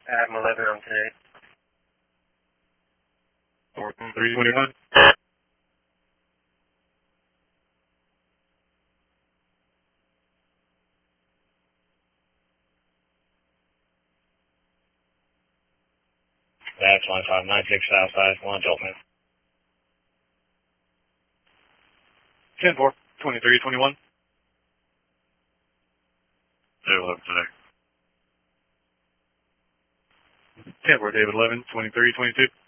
I'm 11 on today. 321. That's 1596 Southside, 1 Joltman. 10-4, 2321. 011 today. 10-4, David 11, 2322.